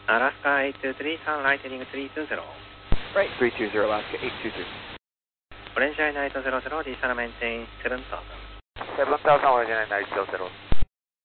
Alaska 823, sunlight heading 320. Right, 320 Alaska 823. Orange Line 900, descend maintain 7000. 7000, Orange Line 900.